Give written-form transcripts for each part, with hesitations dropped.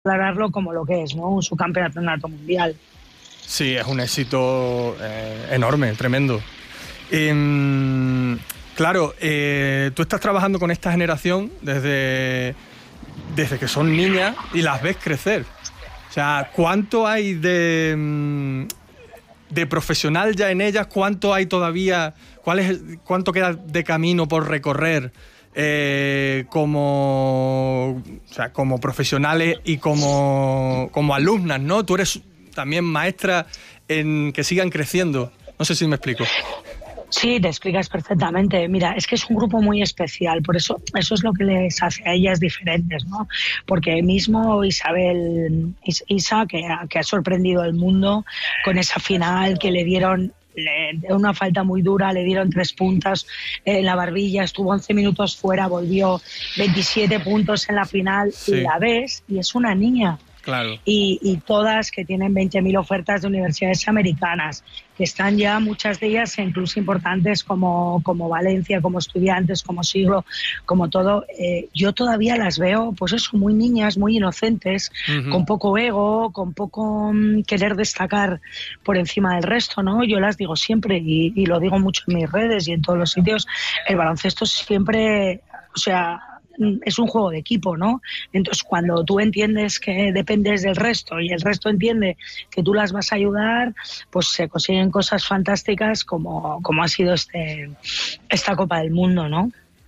declararlo como lo que es, ¿no? Un subcampeonato mundial. Sí, es un éxito enorme, tremendo. Claro, tú estás trabajando con esta generación desde que son niñas y las ves crecer. O sea, ¿cuánto hay de profesional ya en ellas? ¿Cuánto hay todavía? ¿Cuánto queda de camino por recorrer como profesionales y como alumnas, ¿no? Tú eres también maestra en que sigan creciendo. No sé si me explico. Sí, te explicas perfectamente. Mira, es que es un grupo muy especial, por eso es lo que les hace a ellas diferentes, ¿no? Porque mismo Isa, que ha sorprendido al mundo con esa final que le dieron de una falta muy dura, le dieron 3 puntos en la barbilla, estuvo 11 minutos fuera, volvió 27 puntos en la final, sí. Y la ves y es una niña. Claro. Y todas que tienen 20.000 ofertas de universidades americanas, que están ya muchas de ellas en clubes importantes como Valencia, como Estudiantes, como Siglo, como todo. Yo todavía las veo, pues eso, muy niñas, muy inocentes, con poco ego, con poco querer destacar por encima del resto, ¿no? Yo las digo siempre, y lo digo mucho en mis redes y en todos los sitios, el baloncesto siempre, o sea, es un juego de equipo, ¿no? Entonces, cuando tú entiendes que dependes del resto y el resto entiende que tú las vas a ayudar, pues se consiguen cosas fantásticas como ha sido esta Copa del Mundo, ¿no?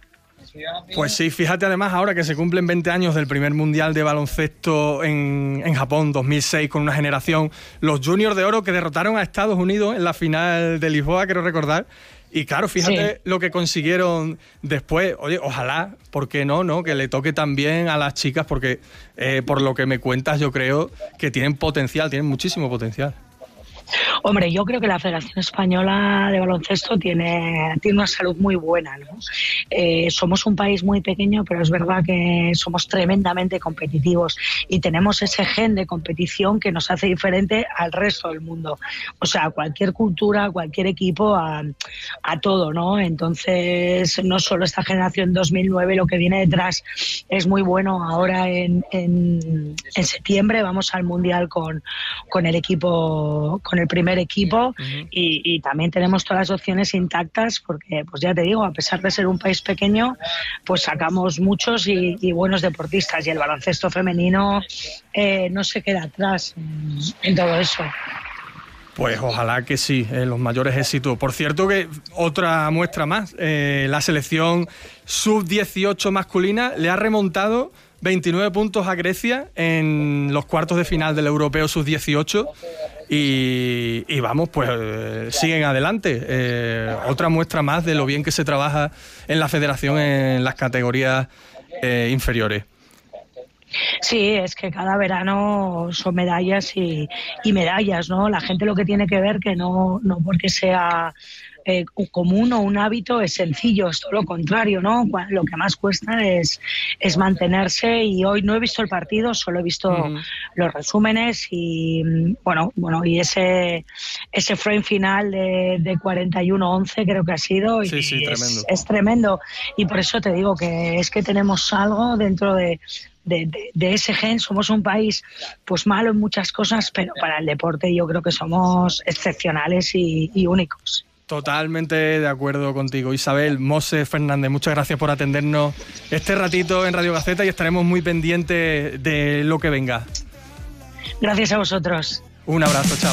Pues sí, fíjate además ahora que se cumplen 20 años del primer Mundial de baloncesto en Japón, 2006, con una generación, los Juniors de Oro que derrotaron a Estados Unidos en la final de Lisboa, quiero recordar. Y claro, fíjate lo que consiguieron después. Oye, ojalá, ¿por qué no? Que le toque también a las chicas, porque por lo que me cuentas yo creo que tienen potencial, tienen muchísimo potencial. Hombre, yo creo que la Federación Española de Baloncesto tiene una salud muy buena, ¿no? Somos un país muy pequeño, pero es verdad que somos tremendamente competitivos y tenemos ese gen de competición que nos hace diferente al resto del mundo. O sea, cualquier cultura, cualquier equipo, a todo, ¿no? Entonces, no solo esta generación 2009, lo que viene detrás es muy bueno. Ahora en septiembre vamos al Mundial con el equipo, con el primer equipo, y también tenemos todas las opciones intactas porque, pues ya te digo, a pesar de ser un país pequeño, pues sacamos muchos y buenos deportistas, y el baloncesto femenino no se queda atrás en todo eso. Pues ojalá que sí, los mayores éxitos. Por cierto que otra muestra más, la selección sub-18 masculina le ha remontado 29 puntos a Grecia en los cuartos de final del Europeo sub-18 y vamos, pues siguen adelante. Otra muestra más de lo bien que se trabaja en la federación en las categorías inferiores. Sí, es que cada verano son medallas y medallas, ¿no? La gente lo que tiene que ver que no porque sea común o un hábito es sencillo, es todo lo contrario, ¿no? Lo que más cuesta es mantenerse, y hoy no he visto el partido, solo he visto los resúmenes y bueno, y ese frame final de 41-11 creo que ha sido, y sí, tremendo. Es tremendo, y por eso te digo que es que tenemos algo dentro de ese gen. Somos un país pues malo en muchas cosas, pero para el deporte yo creo que somos excepcionales y únicos. Totalmente de acuerdo contigo, Isabel. Mose Fernández, muchas gracias por atendernos este ratito en Radio Gaceta y estaremos muy pendientes de lo que venga. Gracias a vosotros. Un abrazo, chao.